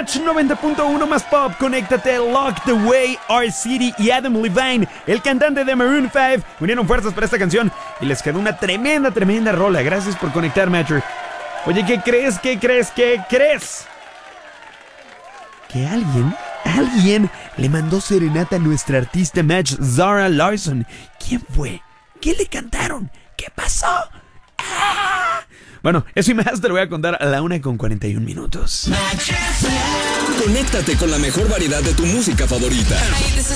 Match 90.1 más pop. Conéctate. Lock the Way, R-City y Adam Levine, el cantante de Maroon 5, unieron fuerzas para esta canción y les quedó una tremenda rola. Gracias por conectar, Matcher. Oye, ¿qué crees? Que alguien le mandó serenata a nuestra artista Match, Zara Larsson. ¿Quién fue? ¿Qué le cantaron? ¿Qué pasó? ¡Ah! Bueno, eso y más te lo voy a contar a la 1:41. Conéctate con la mejor variedad de tu música favorita. Hey, this is